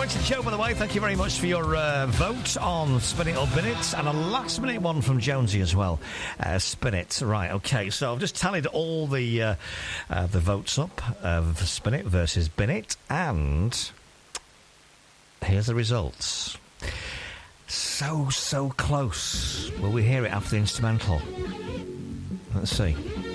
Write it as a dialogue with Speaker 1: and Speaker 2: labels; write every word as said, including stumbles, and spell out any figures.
Speaker 1: Morning to Joe, by the way. Thank you very much for your uh, vote on Spin It or Bin It, and a last minute one from Jonesy as well. Uh, Spin It. Right, okay, so I've just tallied all the uh, uh, the votes up uh, for Spin It versus Bin It, and here's the results. So, so close. Will we hear it after the instrumental? Let's see.